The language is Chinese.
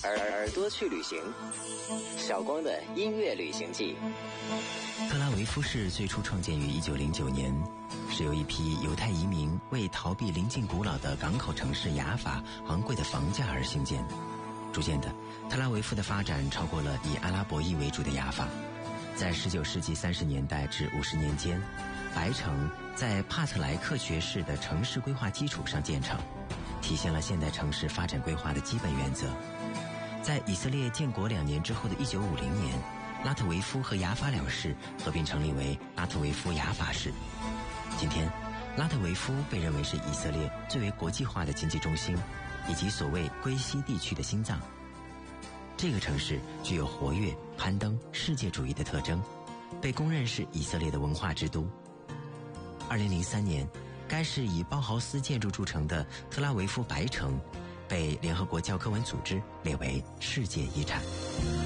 耳朵去旅行，小光的音乐旅行记。 特拉维夫市最初创建于1909年，是由一批犹太移民为逃避临近古老的港口城市雅法昂贵的房价而兴建。逐渐的，特拉维夫的发展超过了以阿拉伯裔为主的雅法。在19世纪30年代至50年间，白城在帕特莱克学士的城市规划基础上建成，体现了现代城市发展规划的基本原则。在以色列建国2年之后的1950年，拉特维夫和雅法两市合并成立为拉特维夫雅法市。今天，拉特维夫被认为是以色列最为国际化的经济中心，以及所谓归西地区的心脏。这个城市具有活跃、攀登、世界主义的特征，被公认是以色列的文化之都。2003年，该市以包豪斯建筑著称的特拉维夫白城被联合国教科文组织列为世界遗产。